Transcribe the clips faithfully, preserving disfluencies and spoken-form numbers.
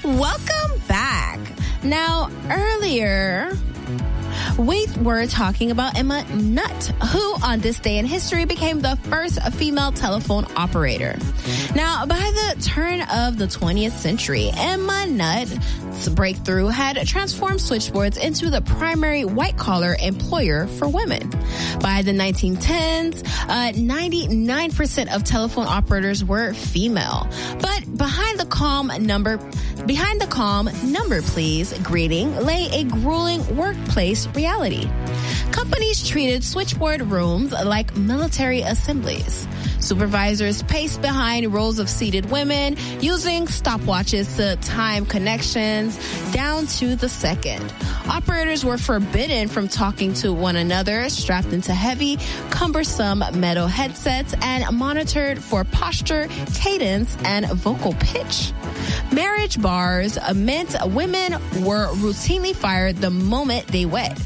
Welcome back. Now, earlier, we were talking about Emma Nutt, who on this day in history became the first female telephone operator. Now, by the turn of the twentieth century, Emma Nutt's breakthrough had transformed switchboards into the primary white-collar employer for women. By the nineteen tens, uh, ninety-nine percent of telephone operators were female. But behind the calm number, behind the calm number, please, greeting lay a grueling workplace reality. Companies treated switchboard rooms like military assemblies. Supervisors paced behind rows of seated women, using stopwatches to time connections down to the second. Operators were forbidden from talking to one another, strapped into heavy, cumbersome metal headsets, and monitored for posture, cadence, and vocal pitch. Marriage bars meant women were routinely fired the moment they wed.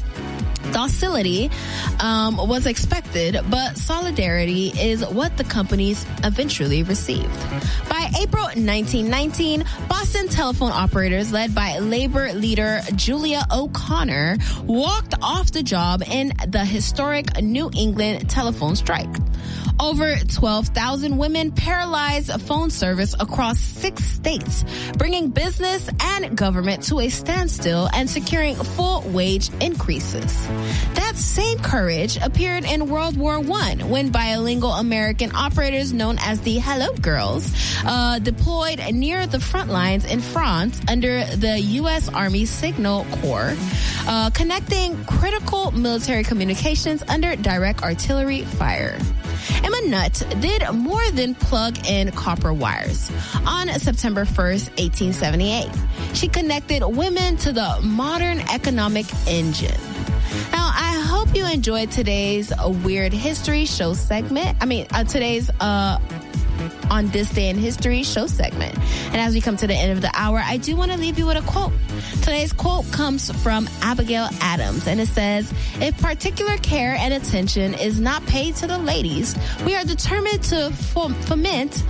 Docility um, was expected, but solidarity is what the companies eventually received. By April nineteen nineteen, Boston telephone operators led by labor leader Julia O'Connor walked off the job in the historic New England telephone strike. Over twelve thousand women paralyzed phone service across six states, bringing business and government to a standstill and securing full wage increases. That same courage appeared in World War One when bilingual American operators known as the Hello Girls uh, deployed near the front lines in France under the U S Army Signal Corps, uh, connecting critical military communications under direct artillery fire. Emma Nutt did more than plug in copper wires. On September first, eighteen seventy-eight, she connected women to the modern economic engine. Now, I hope you enjoyed today's uh, Weird History show segment. I mean, uh, today's uh, On This Day in History show segment. And as we come to the end of the hour, I do want to leave you with a quote. Today's quote comes from Abigail Adams, and it says, "If particular care and attention is not paid to the ladies, we are determined to foment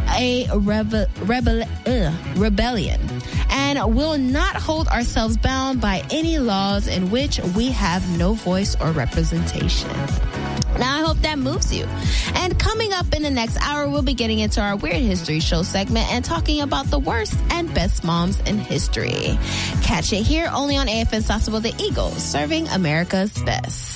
a rebe- rebel- uh, rebellion and will not hold ourselves bound by any laws in which we have no voice or representation." Now, I hope that moves you. And coming up in the next hour, we'll be getting into our Weird History show segment and talking about the worst and best moms in history. Catch it here only on A F N Sasebo, the Eagle, serving America's best.